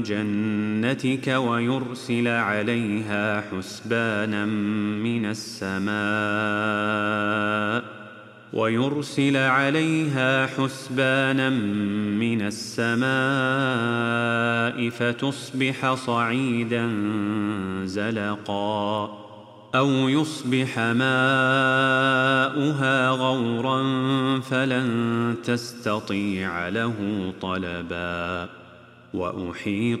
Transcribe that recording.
جنتك ويرسل عليها حسبانا من السماء فتصبح صعيدا زلقا أو يصبح ماؤها غورا فلن تستطيع له طلبا وأحيط